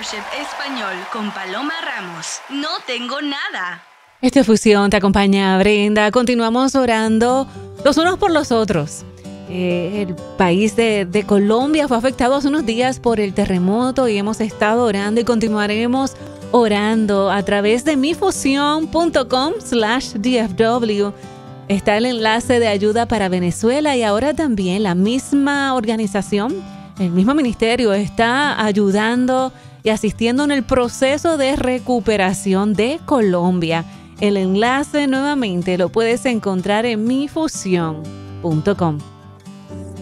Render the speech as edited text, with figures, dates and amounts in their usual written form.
Worship Español con Paloma Ramos. No tengo nada. Esta fusión te acompaña Brenda. Continuamos orando los unos por los otros. El país de Colombia fue afectado hace unos días por el terremoto y hemos estado orando y continuaremos orando a través de mifusión.com/DFW. Está el enlace de ayuda para Venezuela y ahora también la misma organización, el mismo ministerio está ayudando y asistiendo en el proceso de recuperación de Colombia. El enlace nuevamente lo puedes encontrar en mifusión.com.